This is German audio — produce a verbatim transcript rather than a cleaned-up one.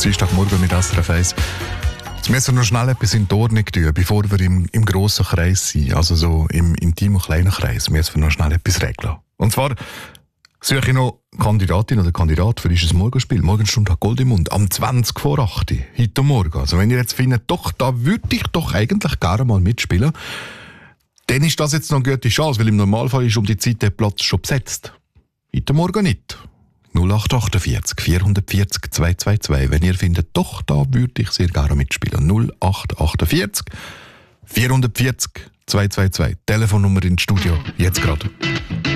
Dienstagmorgen mit S R F eins. Jetzt müssen wir noch schnell etwas in die Ordnung tun, bevor wir im, im grossen Kreis sind, also so im intimen kleinen Kreis, müssen wir noch schnell etwas regeln. Und zwar suche ich noch Kandidatin oder Kandidat für dieses Morgenspiel. Morgenstunde hat Gold im Mund. Am zwanzig vor acht heute Morgen. Also wenn ihr jetzt findet, doch, da würde ich doch eigentlich gerne mal mitspielen, dann ist das jetzt noch eine gute Chance, weil im Normalfall ist um die Zeit der Platz schon besetzt. Heute Morgen nicht. null acht acht vier vier vier null zwei zwei zwei. Wenn ihr findet, doch, da würde ich sehr gerne mitspielen. null acht acht vier vier vier null zwei zwei zwei. Telefonnummer ins Studio. Jetzt gerade.